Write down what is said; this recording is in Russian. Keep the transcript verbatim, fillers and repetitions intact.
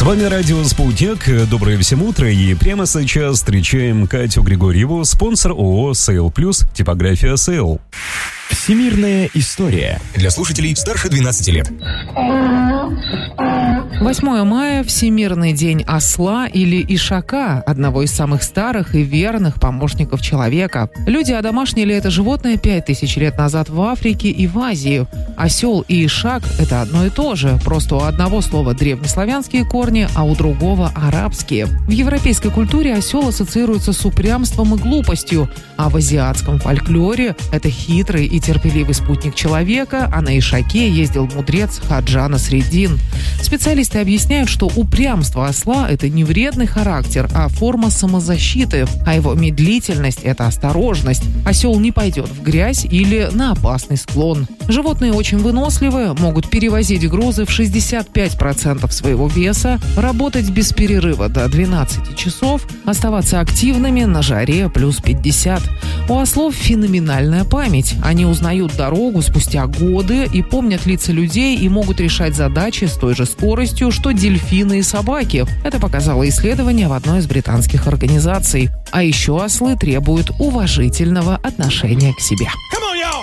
С вами радио «Спутник». Доброе всем утро. И прямо сейчас встречаем Катю Григорьеву, спонсор ООО «Сейл Плюс», типография «Сейл». Всемирная история. Для слушателей старше двенадцати лет. восьмое мая – Всемирный день осла или ишака, одного из самых старых и верных помощников человека. Люди одомашнили это животное пять тысяч лет назад в Африке и в Азии. Осел и ишак – это одно и то же, просто у одного слова древнеславянские корни, а у другого – арабские. В европейской культуре осел ассоциируется с упрямством и глупостью, а в азиатском фольклоре – это хитрый и терпеливый спутник человека, а на ишаке ездил мудрец Хаджа Насреддин. Специалисты объясняют, что упрямство осла – это не вредный характер, а форма самозащиты, а его медлительность – это осторожность. Осел не пойдет в грязь или на опасный склон. Животные очень выносливые, могут перевозить грузы в шестьдесят пять процентов своего веса, работать без перерыва до двенадцати часов, оставаться активными на жаре плюс пятьдесят. У ослов феноменальная память. Они узнают дорогу спустя годы и помнят лица людей и могут решать задачи с той же скоростью, что дельфины и собаки. Это показало исследование в одной из британских организаций. А еще ослы требуют уважительного отношения к себе.